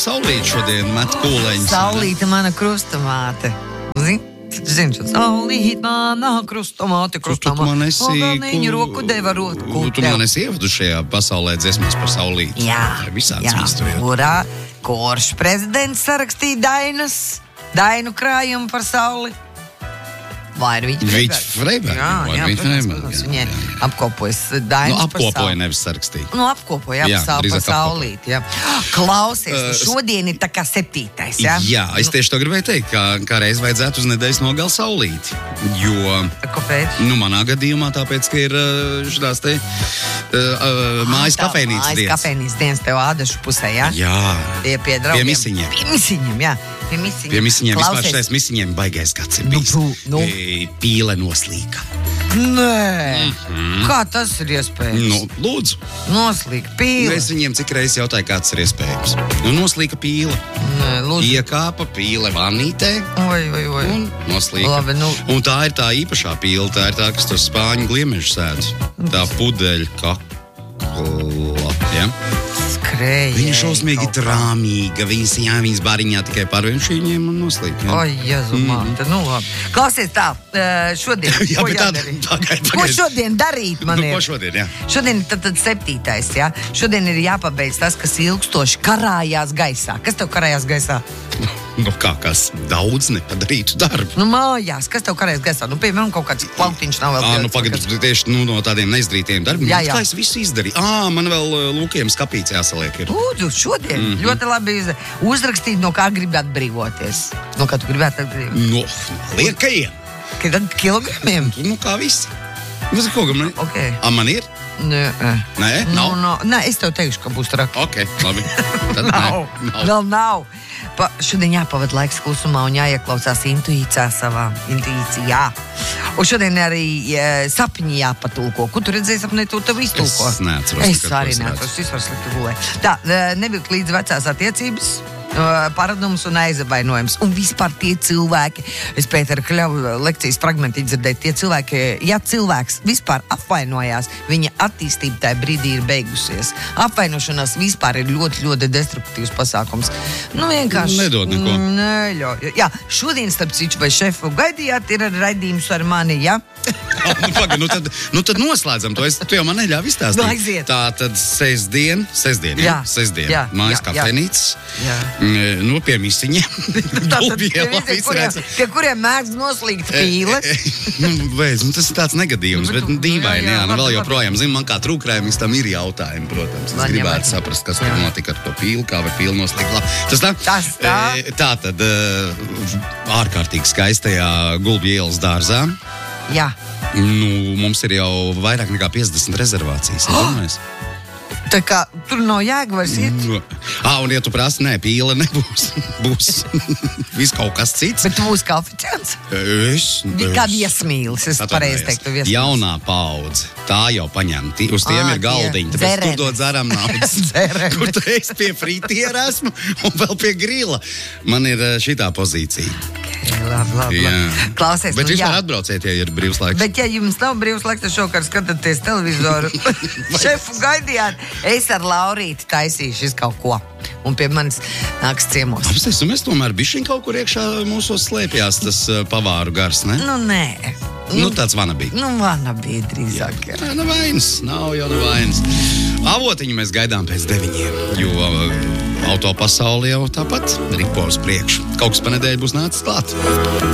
Saulīt šodien met kūleņus. Saulīte mana krustamāte. Zini, šo saulīt mana krustamāte. Tu man esi... Viņa roku deva roku. Tu man esi ievedu šajā pasaulē dziesmās par saulīti. Jā. Visāds visturēt. Kurā kurš prezidents sarakstīja Dainu krājumu par sauli? Vai ir Viķa Freiberga? Jā, protams, viņai apkopojas Dainas par sauli. Apkopoja, nevis sarakstīja. Apkopoja par saulīti, jā. Klausies, šodien ir tā kā 7. jā? Jā, es tieši to gribēju teikt, kā reiz vajadzētu uz nedēļas nogali saulīti. Jo, kāpēc? Manā gadījumā tāpēc, ka ir šitās te mājas kafejnīcas dienas. Mājas kafejnīcas dienas tev ādašu pusē, jā? Jā. Pie draugiem. Pie misiņiem. Pie misiņiem, jā. Pie misiņiem, vispār šais misiņiem baigais kāds ir bijis. Pīle noslīka. Nē, kā tas ir iespējams? Lūdzu. Noslīka pīle. Es viņiem cik reizes jautāju, kāds ir iespējams. Noslīka pīle. Nē, lūdzu. Iekāpa pīle vannītē. Oi. Un noslīka. Labi, Un tā ir tā īpašā pīle, tā ir tā, kas tur spāņu gliemežu sēdz. Tā pudeļa kakla, ja? Viņa šausmīgi trāmīga, viņas bariņā tikai pārvienšīņiem un noslīd. Oi, Jēzu māte, labi. Klausies tā, šodien, jā, ko jādarīt? Ko šodien darīt man ir? Ko šodien, jā? Šodien ir tad 7. jā? Šodien ir jāpabeidz tas, kas ilgstoši karājās gaisā. Kas tev karājās gaisā? Kas daudz nepadarītu darbu. Mājās, kas tev karājas gaisā? Piemēram, kaut kāds plauktiņš nav vēl. Pagad, tieši no tādiem neizdarītiem darbiem. Jā. Kā es visu izdarīju? Man vēl lūkiem skapīts jāsaliek ir. Lūdzu, šodien ļoti labi uzrakstīt, no kā gribi atbrīvoties. No kā tu gribētu atbrīvoties? No liekajiem. Kilogramiem? Kā visi. Kas ir kaut kam, ne? Ok. Man ir? Nē? Nav? Nē, es tev teikšu, ka būs traki. Ok, labi. Tad nav. Vēl nav. Šodien jāpavada laiks klusumā un jāieklausās intuīcijā. Un šodien arī sapņi jāpatulko. Ko tu redzēji sapnē, tu tev iztulko? Es neatceros. Es arī neatceros, es varu slikti gulēt. Tā, nevilkt līdz vecās attiecības, paradums un aizavainojums. Un vispār tie cilvēki, es Pētera Kļava lekcijas fragmenti dzirdēju, tie cilvēki, ja cilvēks vispār apvainojās, viņa attīstība tajā brīdī ir beigusies. Apvainošanās vispār ir ļoti, ļoti destruktīvs pasākums. Vienkārši. Nedod neko. Neļauj. Jā, šodien, starp citu, vai šefu gaidījāt, ir raidījums ar mani, jā? Tad noslēdzam to. Tu jau man neļāvi izstāstīt. Aiziet. Tā tad sestdien, Jā. Mājas kafejnīcas. Pie misiņiem. Pie kuriem mēdz noslīgt pīles. Tas ir tāds negadījums, bet dīvaini. Vēl joprojām, man kā trūkrājums tam ir jautājumi, protams. Es gribētu saprast, kas tur notika ar to pīli, kā var pīli noslīgt. Tas tā. Tā tad ārkārtīgi skaistajā Gulbju ielas dārzā. Jā. Mums ir jau vairāk nekā 50 rezervācijas. Tā kā tur nav jēga vairs iet. Un ja tu prasi, pīle nebūs. Būs viss kaut kas cits. Bet tu būsi kā oficiants? Kā viesmīlis, es pareizi teiktu viesmīlis. Jaunā paudze, tā jau paņem. Uz tiem ir galdiņi, tāpēc tur dod dzeram naudas. Kur tu esi pie fritiera esmu un vēl pie grila. Man ir šitā pozīcija. Labi. Klausies, bet vispār atbrauciet, ja ir brīvs laiks. Bet ja jums nav brīvs laiks, tad šokar skatāties televizoru. Šefu gaidījāt. Es ar Laurīti taisīšu kaut ko. Un pie manis nāks ciemos. Apstāsim, mēs tomēr bišķiņ kaut kur iekšā mūsos slēpjās tas pavāru gars, ne? Nē. Tāds vanabī. Vanabī drīzāk. Jā, nav jau nevainas. Avotiņu mēs gaidām pēc 9, jo auto pasauli jau tāpat ripo uz priekšu. Kaut kas pa nedēļu būs nācis klāt.